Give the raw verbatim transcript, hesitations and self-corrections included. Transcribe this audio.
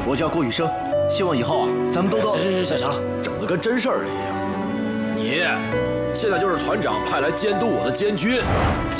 我叫郭雨生，希望以后啊，咱们都都…… 行行行行了，整的跟真事儿一样。你现在就是团长派来监督我的监军，